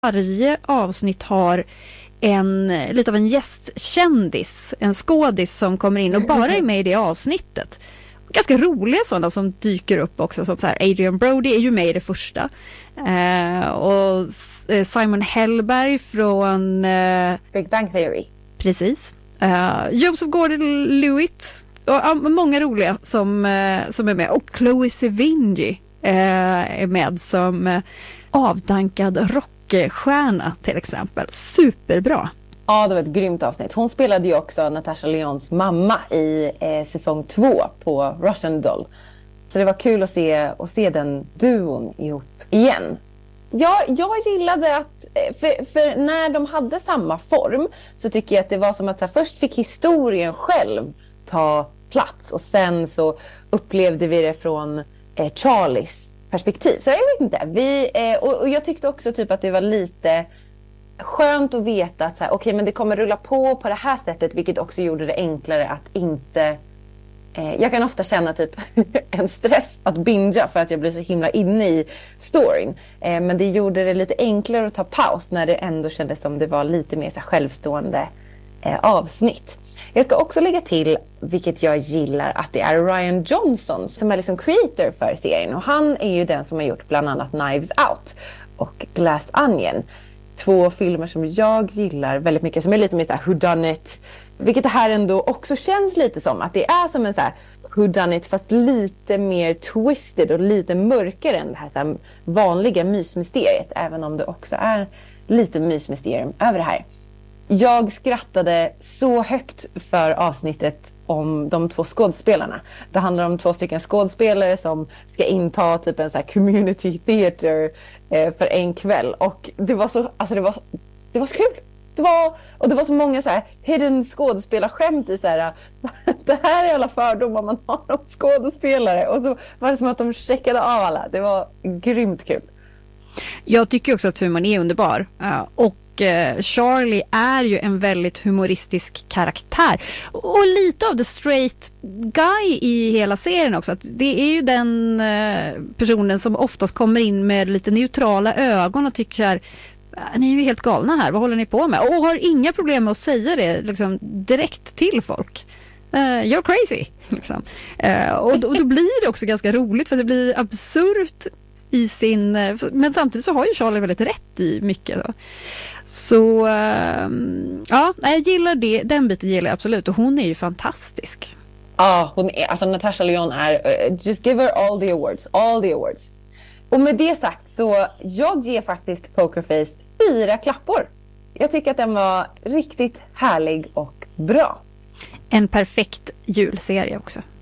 varje avsnitt har lite av en gästkändis, en skådis som kommer in och bara är med i det avsnittet. Ganska roliga sådana som dyker upp också, som så här Adrian Brody är ju med i det första. Och Simon Helberg från Big Bang Theory. Precis. Joseph Gordon-Levitt och många roliga som är med. Och Chloe Sevigny är med som avdankad rockstjärna till exempel. Superbra. Ja, det var ett grymt avsnitt. Hon spelade ju också Natasha Lyonnes mamma i säsong 2 på Russian Doll. Så det var kul att se den duon ihop igen. Ja, jag gillade att för när de hade samma form så tycker jag att det var som att så här, först fick historien själv ta plats och sen så upplevde vi det från Charlies perspektiv. Så jag vet inte. Och jag tyckte också typ att det var lite skönt att veta att så här, okej, men det kommer rulla på det här sättet, vilket också gjorde det enklare att inte... jag kan ofta känna typ en stress att bingea för att jag blir så himla inne i storyn. Men det gjorde det lite enklare att ta paus när det ändå kändes som det var lite mer så här självstående avsnitt. Jag ska också lägga till, vilket jag gillar, att det är Ryan Johnson som är liksom creator för serien. Och han är ju den som har gjort bland annat Knives Out och Glass Onion. 2 filmer som jag gillar väldigt mycket, som är lite mer så här whodunit. Vilket det här ändå också känns lite som, att det är som en så här whodunit fast lite mer twisted och lite mörkare än det här, så här vanliga mysmysteriet. Även om det också är lite mysmysterium över det här. Jag skrattade så högt för avsnittet om de 2 skådespelarna. Det handlar om 2 stycken skådespelare som ska inta typ en så här community theater för en kväll. Och det var så, alltså det var så kul. Det var så många så här hidden skådespelarskämt i så här, det här är alla fördomar man har om skådespelare. Och så var det som att de checkade av alla. Det var grymt kul. Jag tycker också att humorn är underbar. Och Charlie är ju en väldigt humoristisk karaktär. Och lite av the straight guy i hela serien också. Att det är ju den personen som oftast kommer in med lite neutrala ögon och tycker så här: ni är ju helt galna här, vad håller ni på med? Och har inga problem med att säga det liksom, direkt till folk. You're crazy. Liksom. Och då blir det också ganska roligt, för det blir absurt i sin... Men samtidigt så har ju Charlie väldigt rätt i mycket. Så ja, jag gillar det. Den biten gillar jag absolut. Och hon är ju fantastisk. Ja, hon är, alltså Natasha Lyonne är... just give her all the awards. All the awards. Och med det sagt så jag ger faktiskt Pokerface 4 klappor. Jag tycker att den var riktigt härlig och bra. En perfekt julserie också.